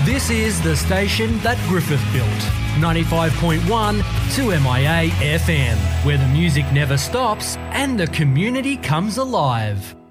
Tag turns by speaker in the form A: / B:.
A: This is the station that Griffith built. 95.1 2MIA FM, where the music never stops and the community comes alive.